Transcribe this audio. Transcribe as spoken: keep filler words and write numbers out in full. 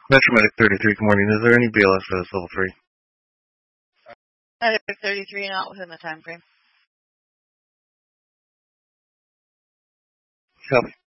Metromedic thirty-three, good morning. Is there any B L S for this level three? Medic thirty-three, not within the time frame. Copy.